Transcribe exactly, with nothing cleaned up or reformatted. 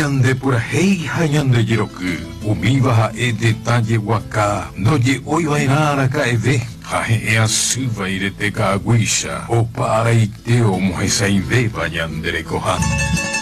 ñande purahei ha ñandejeroky umíva ha'e detalle guaka ndoje'óiva'erã araka'eve ha he'ẽ asýva irete ka'agúicha opa araite omohesãivéva ñande rekoha.